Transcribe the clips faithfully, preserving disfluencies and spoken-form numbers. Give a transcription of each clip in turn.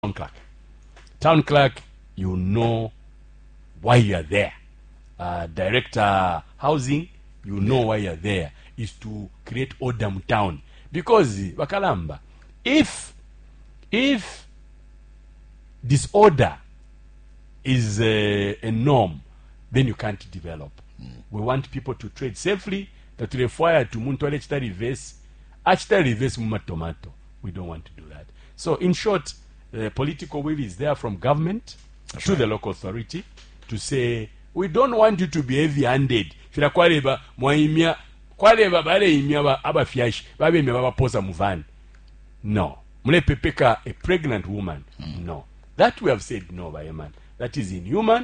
town clerk. Town clerk, you know why you're there. Uh, director housing, you know why you're there, is to create order in town. Because Bakalamba, if if disorder is a, a norm, then you can't develop. Mm. We want people to trade safely. That require to muntwale chita reverse, achita reverse muma tomato. We don't want to do that. So in short, the political will is there from government That's to right. the local authority to say we don't want you to be heavy-handed. Fila kwaleba mwaimia kwaleba bale imia aba fiash babe me baba posa muvani. No. Mule pepeka a pregnant woman. Mm. No. That we have said no by a man. That is inhuman.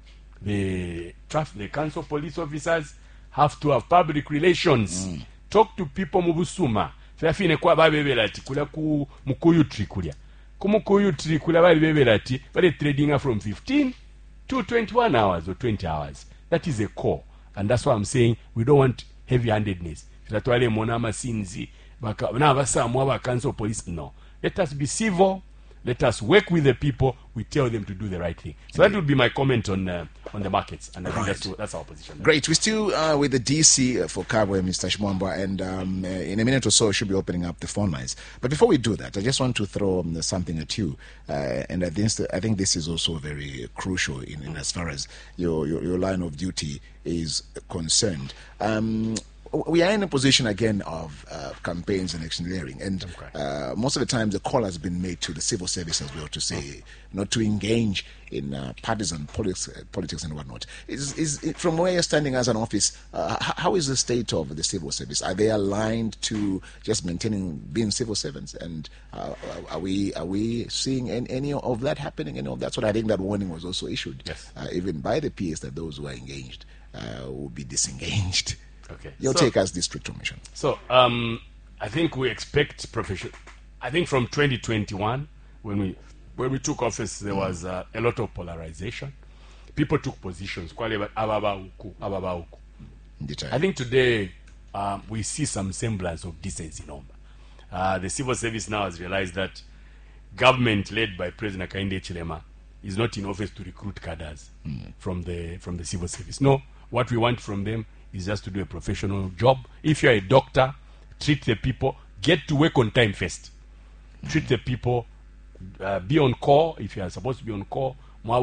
The traffic, the council police officers have to have public relations. Mm. Talk to people mubusuma. Fafine kwa babebelati kula ku mukuyu tree kulya. Kumukuyu tree kula babebelati bale trading from fifteen to twenty-one hours or twenty hours. That is a core. And that's why I'm saying we don't want heavy-handedness. Filatwale monama sinzi baka na basa mwa council police. No. Let us be civil. Let us work with the people. We tell them to do the right thing. So that would be my comment on uh, on the markets, and I think right. that's, that's our position. Great. We're still uh, with the D C for Kabwe, Mister Shimwambwa, and um, uh, in a minute or so, she'll be opening up the phone lines. But before we do that, I just want to throw um, something at you, uh, and I think I think this is also very crucial in, in as far as your, your your line of duty is concerned. Um, We are in a position again of uh, campaigns and electioneering, and uh, most of the time the call has been made to the civil service as well to say not to engage in uh, partisan politics, uh, politics and whatnot. Is, is from where you're standing as an office, uh, how is the state of the civil service? Are they aligned to just maintaining being civil servants? And uh, are we are we seeing any, any of that happening? Any of that sort? I think that warning was also issued, yes. uh, even by the P S, that those who are engaged uh, will be disengaged. Okay. Your so, take as district commission. So um, I think we expect profession. I think from twenty twenty-one, when we when we took office, there mm. was uh, a lot of polarization. People took positions. I think today um, we see some semblance of decency number. Uh, the civil service now has realized that government led by President Hakainde Hichilema is not in office to recruit cadres mm. from the from the civil service. No, what we want from them is just to do a professional job. If you're a doctor, treat the people, get to work on time first. Mm-hmm. Treat the people, uh, be on call if you are supposed to be on call.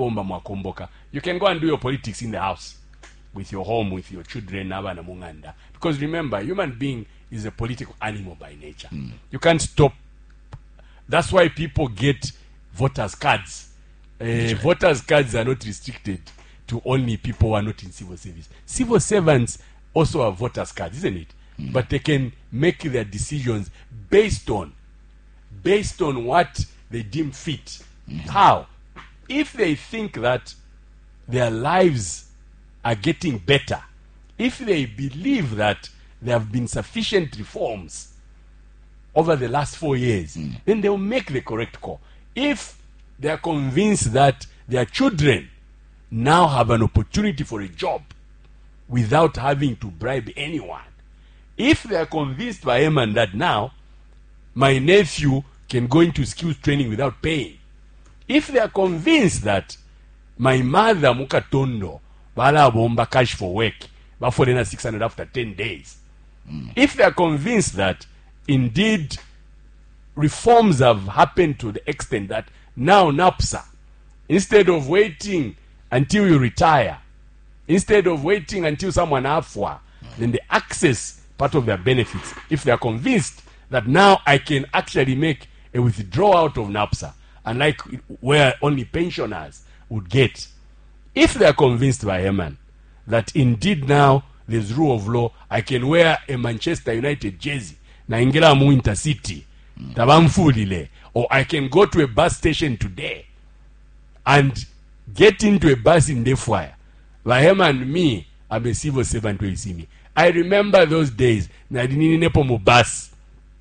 You can go and do your politics in the house, with your home, with your children. Because remember, human being is a political animal by nature. Mm. You can't stop. That's why people get voters' cards. Uh, voters' cards are not restricted to only people who are not in civil service. Civil servants also have voters' cards, isn't it? Mm. But they can make their decisions based on based on what they deem fit. Mm. How? If they think that their lives are getting better, if they believe that there have been sufficient reforms over the last four years, mm. then they will make the correct call. If they are convinced that their children now have an opportunity for a job without having to bribe anyone, if they are convinced by Eman that now my nephew can go into skills training without paying, if they are convinced that my mother Mukatondo bala bomba cash for work bafodena six hundred after ten days, mm. if they are convinced that indeed reforms have happened to the extent that now NAPSA, instead of waiting until you retire, instead of waiting until someone afwa, then they access part of their benefits. If they are convinced that now I can actually make a withdrawal out of NAPSA, unlike where only pensioners would get. If they are convinced by Eman that indeed now there's rule of law, I can wear a Manchester United jersey, na ingela mu Intercity, tabamfulile, or I can go to a bus station today and get into a bus in Defwire. Lahema and me, I'm a civil servant where you see me. I remember those days. Na dinini nepo mu bus.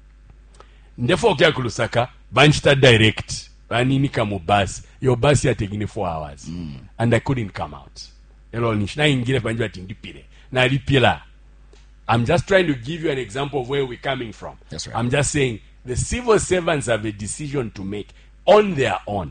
Ndefo kia kulusaka, banchita direct. Baninika mu bus. Your bus ya taking four hours. Mm. And I couldn't come out. Elo nishina ingire banjwa tingipire. Na lipila. I'm just trying to give you an example of where we're coming from. That's right. I'm just saying the civil servants have a decision to make. on their own